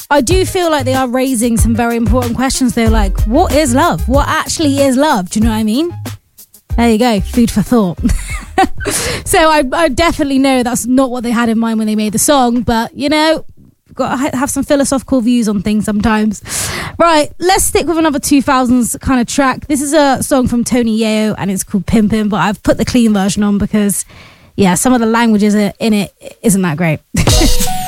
I do feel like they are raising some very important questions. They're like, what is love? What actually is love? Do you know what I mean? There you go, food for thought. So I definitely know that's not what they had in mind when they made the song, but you know, got to have some philosophical views on things sometimes. Right, let's stick with another 2000s kind of track. This is a song from Tony Yayo and it's called Pimpin', but I've put the clean version on because, yeah, some of the languages in it isn't that great.